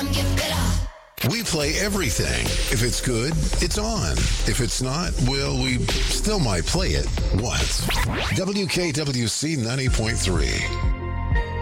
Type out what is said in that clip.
We play everything. If it's good, it's on. If it's not, well, we still might play it once. WKWC 90.3.